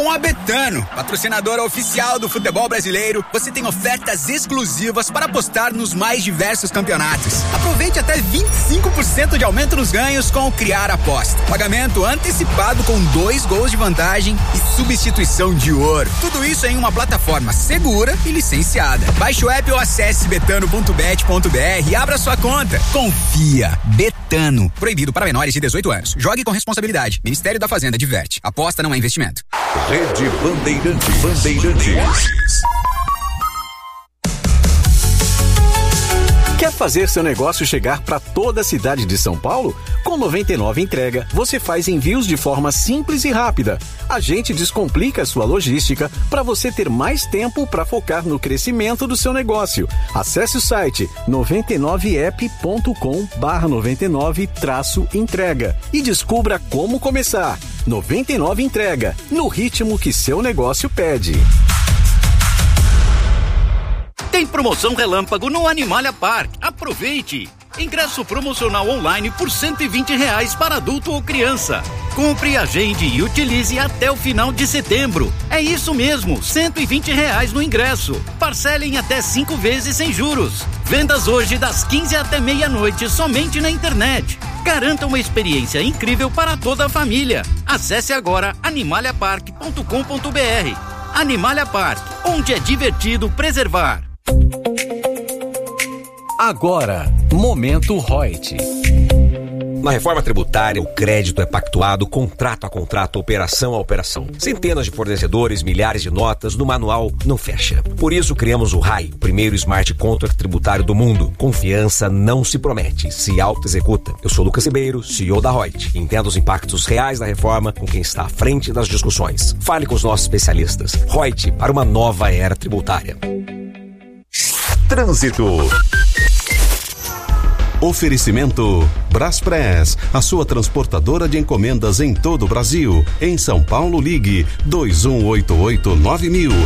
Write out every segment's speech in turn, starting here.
Com a Betano, patrocinadora oficial do futebol brasileiro, você tem ofertas exclusivas para apostar nos mais diversos campeonatos. Aproveite até 25% de aumento nos ganhos com o Criar Aposta. Pagamento antecipado com 2 gols de vantagem e substituição de ouro. Tudo isso em uma plataforma segura e licenciada. Baixe o app ou acesse betano.bet.br e abra sua conta. Confia. Betano. Proibido para menores de 18 anos. Jogue com responsabilidade. Ministério da Fazenda diverte. Aposta não é investimento. Rede Bandeirantes. Quer fazer seu negócio chegar para toda a cidade de São Paulo? Com 99 Entrega, você faz envios de forma simples e rápida. A gente descomplica a sua logística para você ter mais tempo para focar no crescimento do seu negócio. Acesse o site 99app.com/99-entrega e descubra como começar. 99 Entrega, no ritmo que seu negócio pede. Tem promoção relâmpago no Animalia Park. Aproveite! Ingresso promocional online por R$120 para adulto ou criança. Compre, agende e utilize até o final de setembro. É isso mesmo, R$120 no ingresso. Parcelem até 5 vezes sem juros. Vendas hoje das 15 até meia-noite somente na internet. Garanta uma experiência incrível para toda a família. Acesse agora animaliapark.com.br. Animalia Park, onde é divertido preservar. Agora, Momento Reut. Na reforma tributária, o crédito é pactuado contrato a contrato, operação a operação. Centenas de fornecedores, milhares de notas, no manual não fecha. Por isso criamos o RAI, o primeiro smart contract tributário do mundo. Confiança não se promete, se auto-executa. Eu sou Lucas Ribeiro, CEO da Reut. Entenda os impactos reais da reforma com quem está à frente das discussões. Fale com os nossos especialistas. Reut, para uma nova era tributária. Trânsito. Oferecimento Braspress, a sua transportadora de encomendas em todo o Brasil. Em São Paulo, ligue 2188-9000.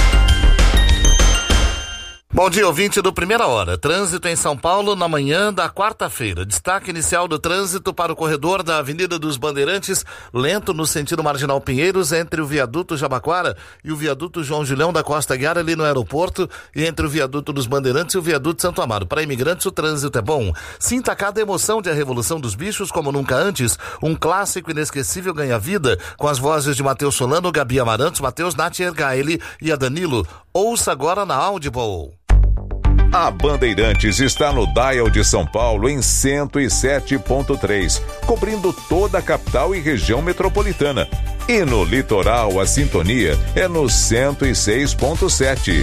Bom dia, ouvinte do Primeira Hora. Trânsito em São Paulo na manhã da quarta-feira. Destaque inicial do trânsito para o corredor da Avenida dos Bandeirantes, lento no sentido Marginal Pinheiros, entre o viaduto Jabaquara e o viaduto João Julião da Costa Aguiar, ali no aeroporto, e entre o viaduto dos Bandeirantes e o viaduto Santo Amaro. Para imigrantes, o trânsito é bom. Sinta cada emoção de A Revolução dos Bichos como nunca antes. Um clássico inesquecível ganha vida, com as vozes de Matheus Solano, Gabi Amarantos, Matheus Nath Ergaeli e a Danilo. Ouça agora na Audible. A Bandeirantes está no dial de São Paulo em 107.3, cobrindo toda a capital e região metropolitana. E no litoral, a sintonia é no 106.7.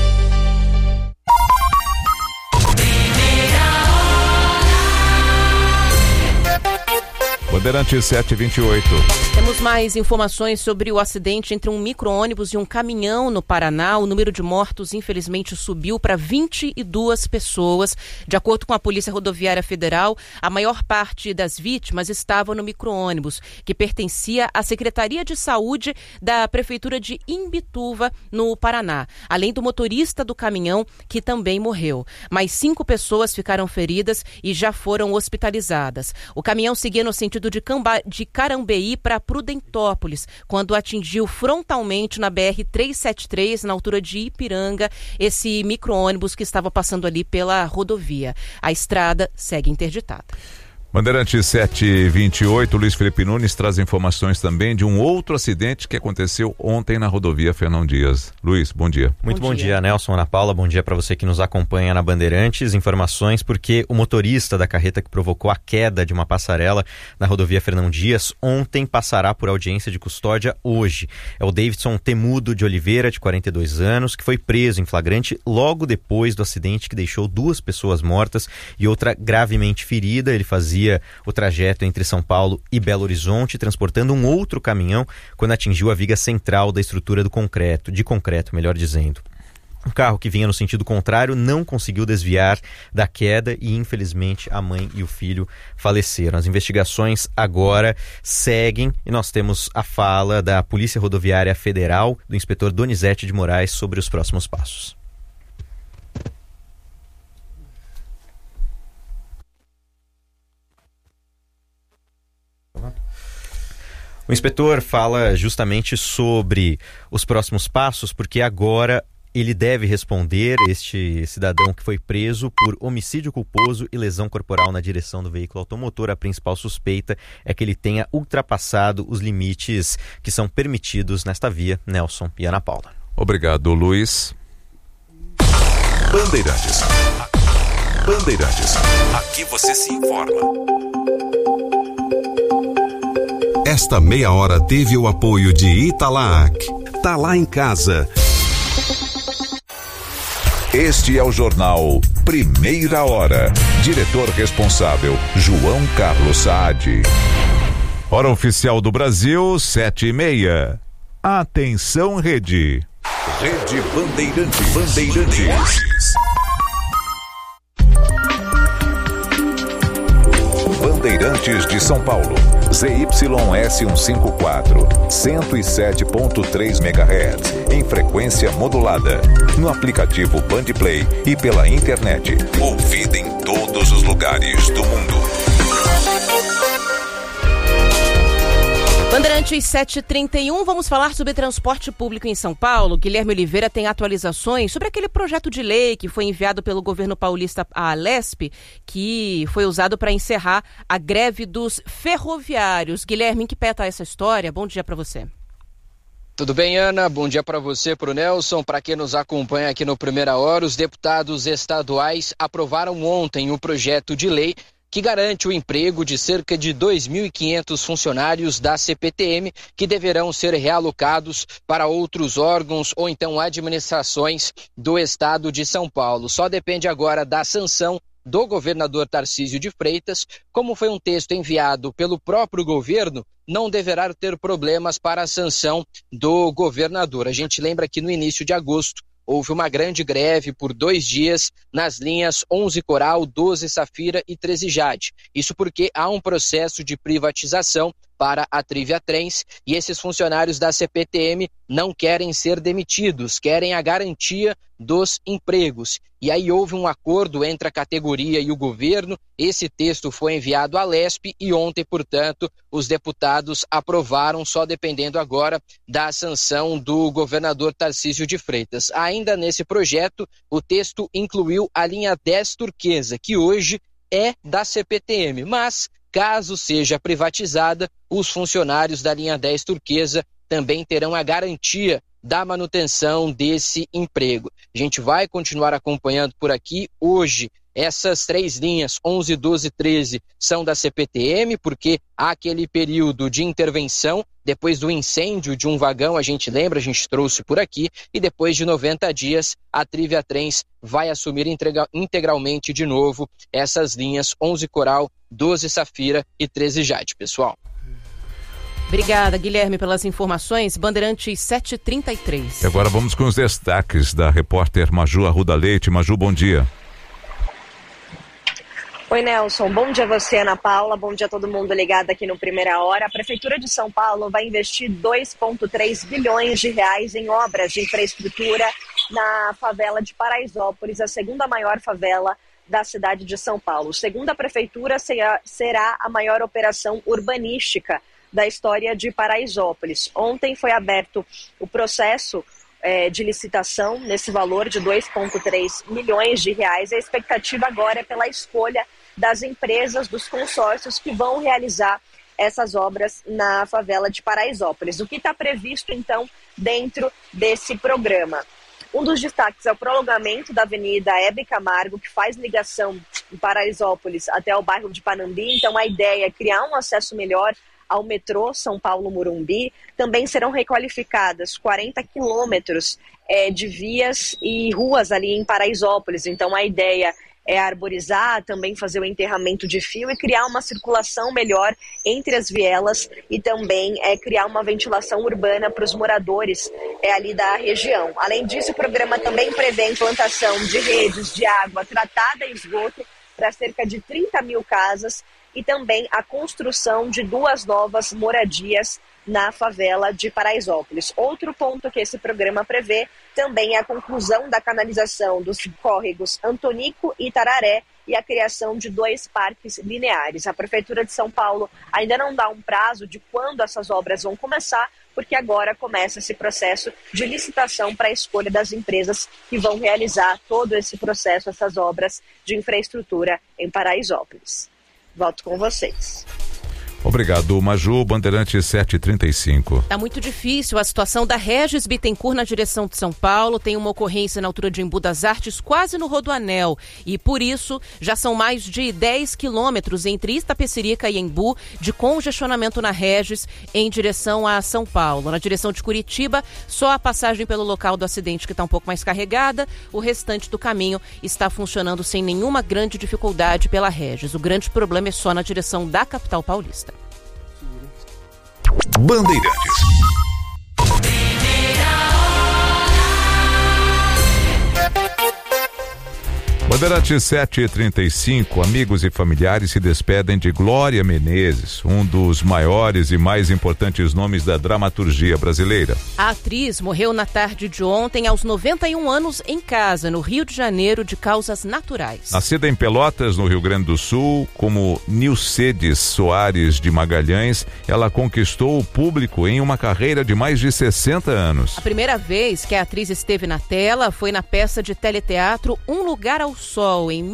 Bandeirantes 728. Temos mais informações sobre o acidente entre um micro-ônibus e um caminhão no Paraná. O número de mortos, infelizmente, subiu para 22 pessoas. De acordo com a Polícia Rodoviária Federal, a maior parte das vítimas estava no micro-ônibus, que pertencia à Secretaria de Saúde da Prefeitura de Imbituva, no Paraná, além do motorista do caminhão, que também morreu. Mais 5 pessoas ficaram feridas e já foram hospitalizadas. O caminhão seguia no sentido de Carambeí para Prudentópolis, quando atingiu frontalmente na BR-373, na altura de Ipiranga, esse micro-ônibus que estava passando ali pela rodovia. A estrada segue interditada. Bandeirantes 728, Luiz Felipe Nunes traz informações também de um outro acidente que aconteceu ontem na rodovia Fernão Dias. Luiz, bom dia. Muito bom dia, Nelson, Ana Paula, bom dia para você que nos acompanha na Bandeirantes. Informações porque o motorista da carreta que provocou a queda de uma passarela na rodovia Fernão Dias ontem passará por audiência de custódia hoje. É o Davidson Temudo de Oliveira, de 42 anos, que foi preso em flagrante logo depois do acidente que deixou 2 pessoas mortas e outra gravemente ferida. Ele fazia o trajeto entre São Paulo e Belo Horizonte, transportando um outro caminhão quando atingiu a viga central da estrutura de concreto, melhor dizendo. O carro que vinha no sentido contrário não conseguiu desviar da queda e, infelizmente, a mãe e o filho faleceram. As investigações agora seguem e nós temos a fala da Polícia Rodoviária Federal, do inspetor Donizete de Moraes, sobre os próximos passos. O inspetor fala justamente sobre os próximos passos, porque agora ele deve responder, este cidadão que foi preso, por homicídio culposo e lesão corporal na direção do veículo automotor. A principal suspeita é que ele tenha ultrapassado os limites que são permitidos nesta via. Nelson e Ana Paula. Obrigado, Luiz. Bandeirantes. Aqui você se informa. Esta meia hora teve o apoio de Italac. Tá lá em casa. Este é o jornal Primeira Hora. Diretor responsável, João Carlos Saad. Hora oficial do Brasil, 7h30. Atenção, Rede. Rede Bandeirantes. Bandeirantes de São Paulo. ZYS 154, 107.3 MHz, em frequência modulada. No aplicativo Bandplay e pela internet. Ouvida em todos os lugares do mundo. Bandeirantes 7h31, vamos falar sobre transporte público em São Paulo. Guilherme Oliveira tem atualizações sobre aquele projeto de lei que foi enviado pelo governo paulista à Alesp, que foi usado para encerrar a greve dos ferroviários. Guilherme, em que pé está essa história? Bom dia para você. Tudo bem, Ana? Bom dia para você, para o Nelson, para quem nos acompanha aqui no Primeira Hora. Os deputados estaduais aprovaram ontem o projeto de lei que garante o emprego de cerca de 2.500 funcionários da CPTM, que deverão ser realocados para outros órgãos ou então administrações do estado de São Paulo. Só depende agora da sanção do governador Tarcísio de Freitas. Como foi um texto enviado pelo próprio governo, não deverá ter problemas para a sanção do governador. A gente lembra que no início de agosto houve uma grande greve por 2 dias nas linhas 11 Coral, 12 Safira e 13 Jade. Isso porque há um processo de privatização para a Trivia Trens e esses funcionários da CPTM não querem ser demitidos, querem a garantia dos empregos. E aí houve um acordo entre a categoria e o governo. Esse texto foi enviado à Alesp e ontem, portanto, os deputados aprovaram, só dependendo agora da sanção do governador Tarcísio de Freitas. Ainda nesse projeto, o texto incluiu a linha 10 Turquesa, que hoje é da CPTM, mas caso seja privatizada, os funcionários da linha 10 Turquesa também terão a garantia da manutenção desse emprego. A gente vai continuar acompanhando por aqui. Hoje, essas 3 linhas, 11, 12 e 13, são da CPTM, porque há aquele período de intervenção, depois do incêndio de um vagão, a gente lembra, a gente trouxe por aqui, e depois de 90 dias, a Trivia Trens vai assumir integralmente de novo essas linhas 11 Coral, 12 Safira e 13 Jade, pessoal. Obrigada, Guilherme, pelas informações. Bandeirantes 7h33. E agora vamos com os destaques da repórter Maju Arruda Leite. Maju, bom dia. Oi, Nelson. Bom dia a você, Ana Paula. Bom dia a todo mundo ligado aqui no Primeira Hora. A Prefeitura de São Paulo vai investir 2,3 bilhões de reais em obras de infraestrutura na favela de Paraisópolis, a segunda maior favela da cidade de São Paulo. Segundo a Prefeitura, será a maior operação urbanística da história de Paraisópolis. Ontem foi aberto o processo de licitação nesse valor de 2,3 milhões de reais. A expectativa agora é pela escolha das empresas, dos consórcios que vão realizar essas obras na favela de Paraisópolis. O que está previsto, então, dentro desse programa? Um dos destaques é o prolongamento da Avenida Hebe Camargo, que faz ligação em Paraisópolis até o bairro de Panambi. Então, a ideia é criar um acesso melhor ao metrô São Paulo-Morumbi. Também serão requalificadas 40 quilômetros de vias e ruas ali em Paraisópolis. Então, a ideia é arborizar, também fazer o enterramento de fio e criar uma circulação melhor entre as vielas e também criar uma ventilação urbana para os moradores ali da região. Além disso, o programa também prevê a implantação de redes de água tratada e esgoto para cerca de 30 mil casas e também a construção de 2 novas moradias na favela de Paraisópolis. Outro ponto que esse programa prevê também é a conclusão da canalização dos córregos Antonico e Tararé e a criação de 2 parques lineares. A Prefeitura de São Paulo ainda não dá um prazo de quando essas obras vão começar, porque agora começa esse processo de licitação para a escolha das empresas que vão realizar todo esse processo, essas obras de infraestrutura em Paraisópolis. Volto com vocês. Obrigado, Maju. Bandeirantes 7h35. Tá muito difícil a situação da Regis Bittencourt na direção de São Paulo. Tem uma ocorrência na altura de Embu das Artes, quase no Rodoanel. E por isso, já são mais de 10 quilômetros entre Itapecerica e Embu de congestionamento na Regis em direção a São Paulo. Na direção de Curitiba, só a passagem pelo local do acidente que está um pouco mais carregada. O restante do caminho está funcionando sem nenhuma grande dificuldade pela Regis. O grande problema é só na direção da capital paulista. Bandeirantes. Bandeirantes 7h35, amigos e familiares se despedem de Glória Menezes, um dos maiores e mais importantes nomes da dramaturgia brasileira. A atriz morreu na tarde de ontem aos 91 anos em casa, no Rio de Janeiro, de causas naturais. Nascida em Pelotas, no Rio Grande do Sul, como Nilcedes Soares de Magalhães, ela conquistou o público em uma carreira de mais de 60 anos. A primeira vez que a atriz esteve na tela foi na peça de teleteatro Um Lugar ao Sol, em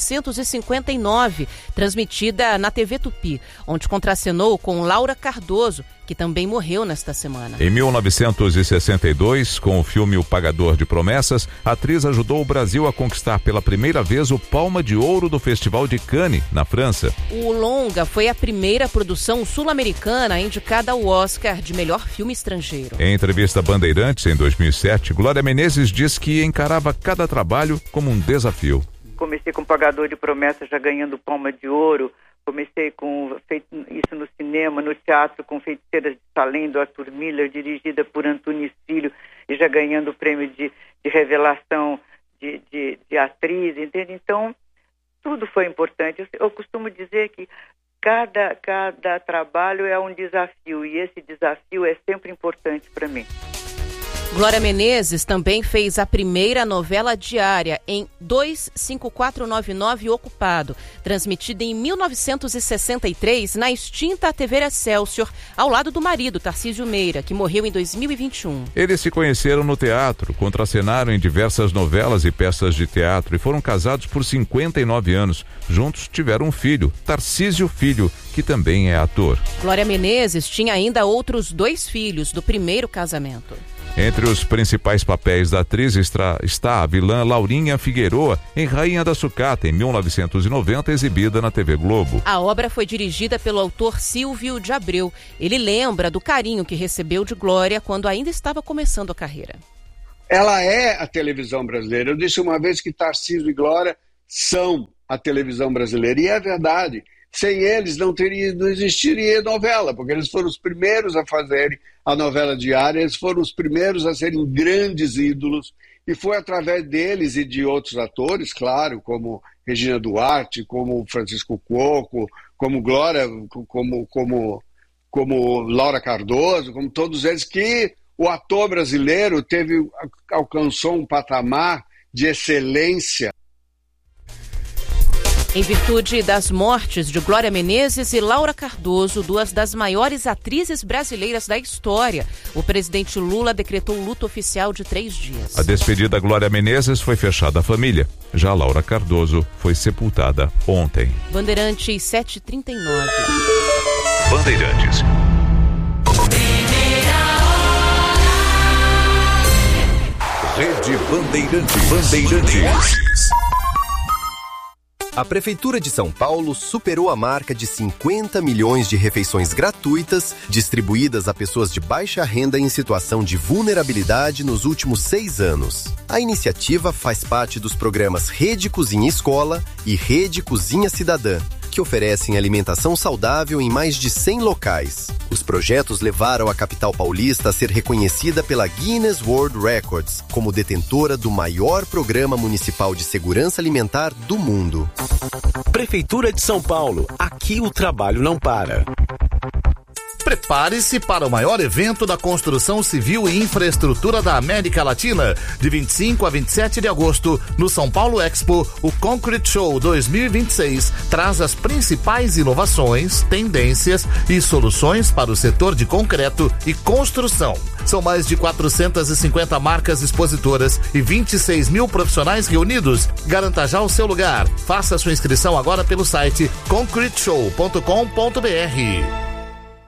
1959, transmitida na TV Tupi, onde contracenou com Laura Cardoso, que também morreu nesta semana. Em 1962, com o filme O Pagador de Promessas, a atriz ajudou o Brasil a conquistar pela primeira vez o Palma de Ouro do Festival de Cannes, na França. O longa foi a primeira produção sul-americana indicada ao Oscar de melhor filme estrangeiro. Em entrevista a Bandeirantes, em 2007, Glória Menezes diz que encarava cada trabalho como um desafio. Comecei com Pagador de Promessas, já ganhando Palma de Ouro. Comecei com isso no cinema, no teatro, com Feiticeiras de Salem, do Arthur Miller, dirigida por Antunes Filho, e já ganhando o prêmio de revelação de atriz, entende? Então, tudo foi importante. Eu costumo dizer que cada trabalho é um desafio, e esse desafio é sempre importante para mim. Glória Menezes também fez a primeira novela diária em 25499 Ocupado, transmitida em 1963 na extinta TV Excelsior, ao lado do marido, Tarcísio Meira, que morreu em 2021. Eles se conheceram no teatro, contracenaram em diversas novelas e peças de teatro e foram casados por 59 anos. Juntos tiveram um filho, Tarcísio Filho, que também é ator. Glória Menezes tinha ainda outros 2 filhos do primeiro casamento. Entre os principais papéis da atriz está a vilã Laurinha Figueroa em Rainha da Sucata, em 1990, exibida na TV Globo. A obra foi dirigida pelo autor Silvio de Abreu. Ele lembra do carinho que recebeu de Glória quando ainda estava começando a carreira. Ela é a televisão brasileira. Eu disse uma vez que Tarcísio e Glória são a televisão brasileira, e é verdade. Sem eles não existiria novela, porque eles foram os primeiros a fazerem a novela diária, eles foram os primeiros a serem grandes ídolos, e foi através deles e de outros atores, claro, como Regina Duarte, como Francisco Cuoco, como Glória, como Laura Cardoso, como todos eles, que o ator brasileiro alcançou um patamar de excelência. Em virtude das mortes de Glória Menezes e Laura Cardoso, 2 das maiores atrizes brasileiras da história, o presidente Lula decretou luto oficial de 3 dias. A despedida Glória Menezes foi fechada à família. Já Laura Cardoso foi sepultada ontem. Bandeirantes 7h39. Bandeirantes. Rede Bandeirantes. A Prefeitura de São Paulo superou a marca de 50 milhões de refeições gratuitas distribuídas a pessoas de baixa renda em situação de vulnerabilidade nos últimos 6 anos. A iniciativa faz parte dos programas Rede Cozinha Escola e Rede Cozinha Cidadã, que oferecem alimentação saudável em mais de 100 locais. Os projetos levaram a capital paulista a ser reconhecida pela Guinness World Records como detentora do maior programa municipal de segurança alimentar do mundo. Prefeitura de São Paulo. Aqui o trabalho não para. Prepare-se para o maior evento da construção civil e infraestrutura da América Latina, de 25 a 27 de agosto, no São Paulo Expo. O Concrete Show 2026 traz as principais inovações, tendências e soluções para o setor de concreto e construção. São mais de 450 marcas expositoras e 26 mil profissionais reunidos. Garanta já o seu lugar. Faça sua inscrição agora pelo site concreteshow.com.br.